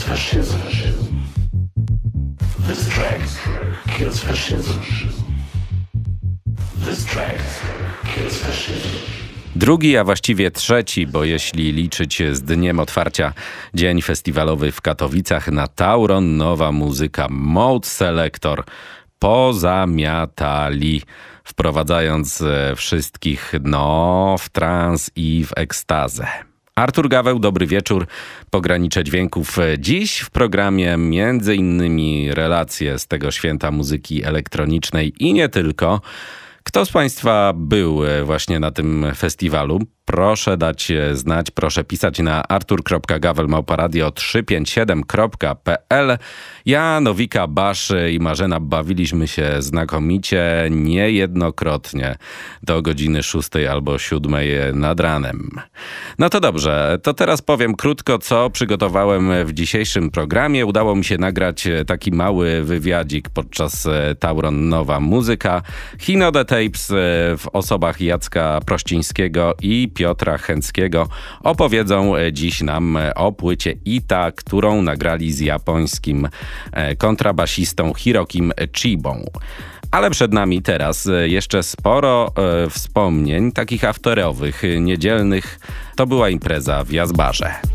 fascism. This track kills fascism. This track kills fascism. Drugi, a właściwie trzeci, bo jeśli liczyć z dniem otwarcia dzień festiwalowy w Katowicach na Tauron, nowa muzyka Mode Selector pozamiatali, wprowadzając wszystkich w trans i w ekstazę. Artur Gaweł, dobry wieczór. Pogranicze dźwięków. Dziś w programie między innymi relacje z tego święta muzyki elektronicznej i nie tylko. Kto z Państwa był właśnie na tym festiwalu? Proszę dać znać, proszę pisać na artur.gawel@radio357.pl. Ja, Nowika, Basz i Marzena bawiliśmy się znakomicie, niejednokrotnie do godziny 6 albo 7 nad ranem. No to dobrze, to teraz powiem krótko, co przygotowałem w dzisiejszym programie. Udało mi się nagrać taki mały wywiadzik podczas Tauron Nowa Muzyka. Hino The Tapes w osobach Jacka Prościńskiego i Piotra Chęckiego opowiedzą dziś nam o płycie Ita, którą nagrali z japońskim kontrabasistą Hirokim Chibą. Ale przed nami teraz jeszcze sporo wspomnień takich afterowych, niedzielnych. To była impreza w Jazbarze.